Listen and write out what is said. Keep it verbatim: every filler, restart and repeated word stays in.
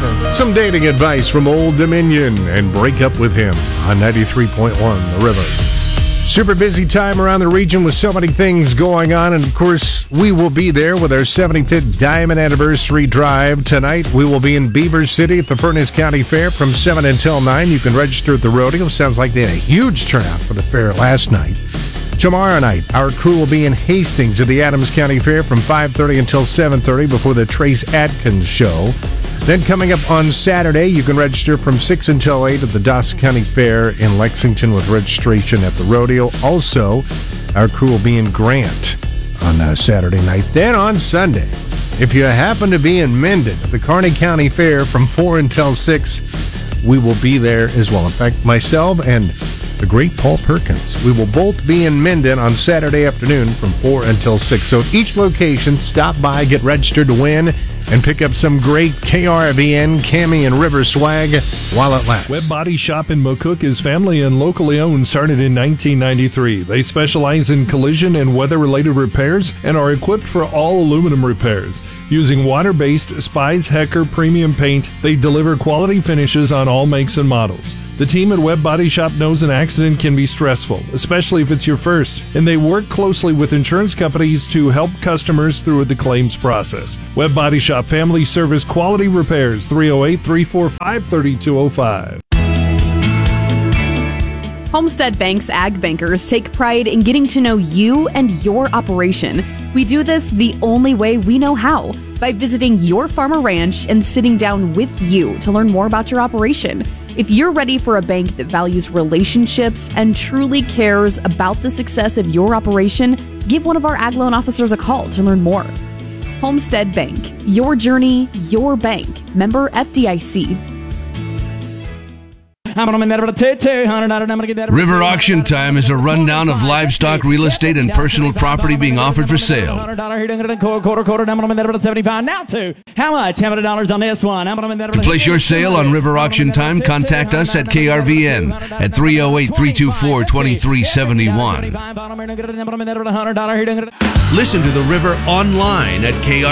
Some dating advice from Old Dominion and break up with him on ninety-three point one The River. Super busy time around the region with so many things going on. And, of course, we will be there with our seventy-fifth Diamond Anniversary Drive. Tonight, we will be in Beaver City at the Furnace County Fair from seven until nine. You can register at the rodeo. Sounds like they had a huge turnout for the fair last night. Tomorrow night, our crew will be in Hastings at the Adams County Fair from five thirty until seven thirty before the Trace Adkins Show. Then coming up on Saturday, you can register from six until eight at the Dawson County Fair in Lexington with registration at the rodeo. Also, our crew will be in Grant on uh, Saturday night. Then on Sunday, if you happen to be in Minden at the Kearney County Fair from four until six, we will be there as well. In fact, myself and the great Paul Perkins, we will both be in Minden on Saturday afternoon from four until six. So at each location, stop by, get registered to win, and pick up some great K R V N, Cami, and River swag while it lasts. Webb Body Shop in McCook is family and locally owned, started in nineteen ninety-three. They specialize in collision and weather-related repairs and are equipped for all aluminum repairs. Using water-based Spies Hecker premium paint, they deliver quality finishes on all makes and models. The team at Webb Body Shop knows an accident can be stressful, especially if it's your first, and they work closely with insurance companies to help customers through the claims process. Webb Body Shop Family Service Quality Repairs, three oh eight, three four five, three two oh five. Homestead Bank's Ag Bankers take pride in getting to know you and your operation. We do this the only way we know how, by visiting your farm or ranch and sitting down with you to learn more about your operation. If you're ready for a bank that values relationships and truly cares about the success of your operation, give one of our ag loan officers a call to learn more. Homestead Bank, your journey, your bank. Member F D I C. River Auction Time is a rundown of livestock, real estate, and personal property being offered for sale. To place your sale on River Auction Time, contact us at K R V N at three oh eight, three two four, two three seven one. Listen to the River online at K R V N.